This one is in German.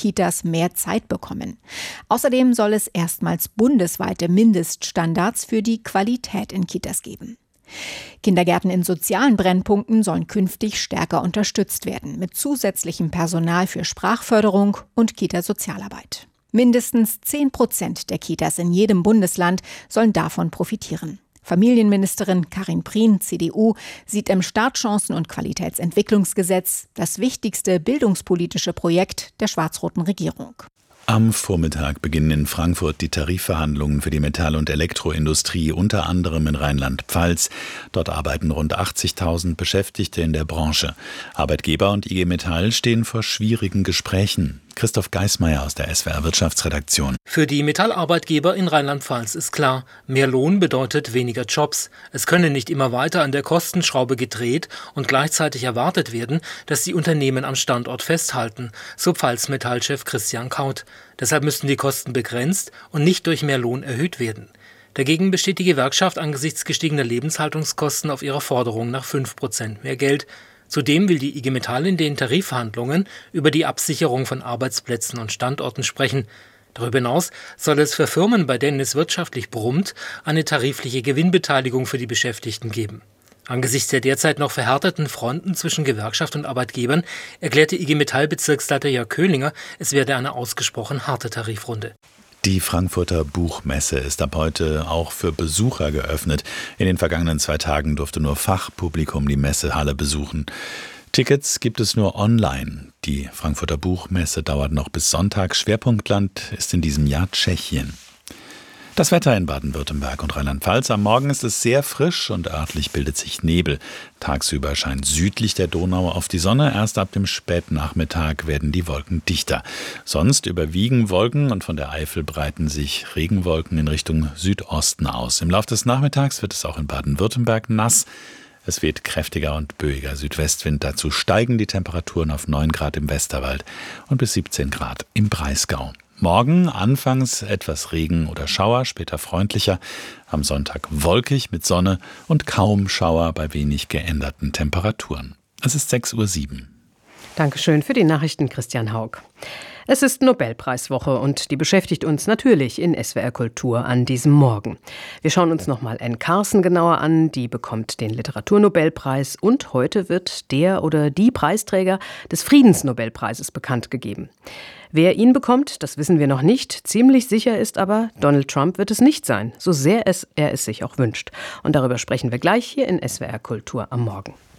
Kitas mehr Zeit bekommen. Außerdem soll es erstmals bundesweite Mindeststandards für die Qualität in Kitas geben. Kindergärten in sozialen Brennpunkten sollen künftig stärker unterstützt werden, mit zusätzlichem Personal für Sprachförderung und Kita-Sozialarbeit. Mindestens 10% der Kitas in jedem Bundesland sollen davon profitieren. Familienministerin Karin Prien, CDU, sieht im Startchancen- und Qualitätsentwicklungsgesetz das wichtigste bildungspolitische Projekt der schwarz-roten Regierung. Am Vormittag beginnen in Frankfurt die Tarifverhandlungen für die Metall- und Elektroindustrie, unter anderem in Rheinland-Pfalz. Dort arbeiten rund 80.000 Beschäftigte in der Branche. Arbeitgeber und IG Metall stehen vor schwierigen Gesprächen. Christoph Geismeier aus der SWR Wirtschaftsredaktion. Für die Metallarbeitgeber in Rheinland-Pfalz ist klar, mehr Lohn bedeutet weniger Jobs. Es könne nicht immer weiter an der Kostenschraube gedreht und gleichzeitig erwartet werden, dass die Unternehmen am Standort festhalten, so Pfalz-Metall-Chef Christian Kaut. Deshalb müssten die Kosten begrenzt und nicht durch mehr Lohn erhöht werden. Dagegen besteht die Gewerkschaft angesichts gestiegener Lebenshaltungskosten auf ihrer Forderung nach 5% mehr Geld. Zudem will die IG Metall in den Tarifverhandlungen über die Absicherung von Arbeitsplätzen und Standorten sprechen. Darüber hinaus soll es für Firmen, bei denen es wirtschaftlich brummt, eine tarifliche Gewinnbeteiligung für die Beschäftigten geben. Angesichts der derzeit noch verhärteten Fronten zwischen Gewerkschaft und Arbeitgebern erklärte IG Metall-Bezirksleiter Jörg Köhlinger, es werde eine ausgesprochen harte Tarifrunde. Die Frankfurter Buchmesse ist ab heute auch für Besucher geöffnet. In den vergangenen 2 Tagen durfte nur Fachpublikum die Messehalle besuchen. Tickets gibt es nur online. Die Frankfurter Buchmesse dauert noch bis Sonntag. Schwerpunktland ist in diesem Jahr Tschechien. Das Wetter in Baden-Württemberg und Rheinland-Pfalz. Am Morgen ist es sehr frisch und örtlich bildet sich Nebel. Tagsüber scheint südlich der Donau auf die Sonne. Erst ab dem Spätnachmittag werden die Wolken dichter. Sonst überwiegen Wolken und von der Eifel breiten sich Regenwolken in Richtung Südosten aus. Im Laufe des Nachmittags wird es auch in Baden-Württemberg nass. Es weht kräftiger und böiger Südwestwind. Dazu steigen die Temperaturen auf 9 Grad im Westerwald und bis 17 Grad im Breisgau. Morgen anfangs etwas Regen oder Schauer, später freundlicher. Am Sonntag wolkig mit Sonne und kaum Schauer bei wenig geänderten Temperaturen. Es ist 6:07 Uhr. Dankeschön für die Nachrichten, Christian Haug. Es ist Nobelpreiswoche und die beschäftigt uns natürlich in SWR Kultur an diesem Morgen. Wir schauen uns nochmal Anne Carson genauer an, die bekommt den Literaturnobelpreis und heute wird der oder die Preisträger des Friedensnobelpreises bekannt gegeben. Wer ihn bekommt, das wissen wir noch nicht. Ziemlich sicher ist aber, Donald Trump wird es nicht sein, so sehr er es sich auch wünscht. Und darüber sprechen wir gleich hier in SWR Kultur am Morgen.